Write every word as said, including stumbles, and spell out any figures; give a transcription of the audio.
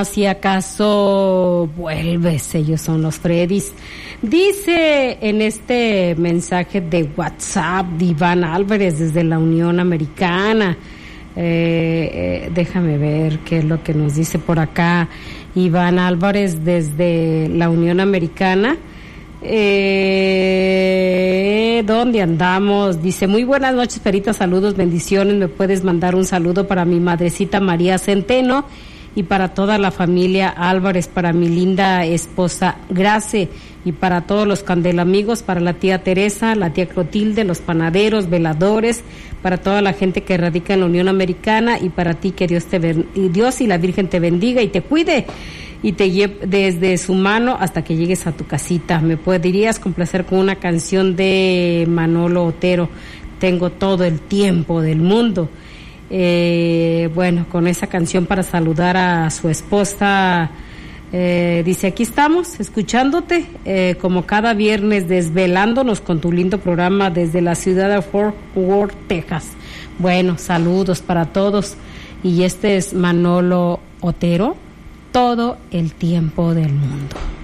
Si acaso vuelves, ellos son los Freddys. Dice en este mensaje de WhatsApp de Iván Álvarez desde la Unión Americana. Eh, eh, déjame ver qué es lo que nos dice por acá Iván Álvarez desde la Unión Americana. Eh, ¿Dónde andamos? Dice, muy buenas noches, Perita, saludos, bendiciones. Me puedes mandar un saludo para mi madrecita María Centeno y para toda la familia Álvarez, para mi linda esposa Grace y para todos los candelamigos, para la tía Teresa, la tía Clotilde, los panaderos, veladores, para toda la gente que radica en la Unión Americana y para ti, que Dios te ben- y Dios y la Virgen te bendiga y te cuide y te lleve desde su mano hasta que llegues a tu casita. Me podrías complacer con una canción de Manolo Otero, Tengo todo el tiempo del mundo. Eh, bueno, con esa canción para saludar a su esposa. Eh, dice, aquí estamos escuchándote eh, como cada viernes, desvelándonos con tu lindo programa desde la ciudad de Fort Worth, Texas. Bueno, saludos para todos. Y este es Manolo Otero, Todo el tiempo del mundo.